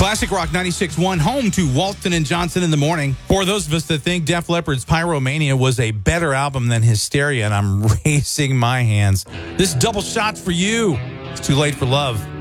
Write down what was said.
Classic Rock 96.1, home to Walton and Johnson in the morning. For those of us that think Def Leppard's Pyromania was a better album than Hysteria, and I'm raising my hands. This double shot's for you. It's Too Late for Love.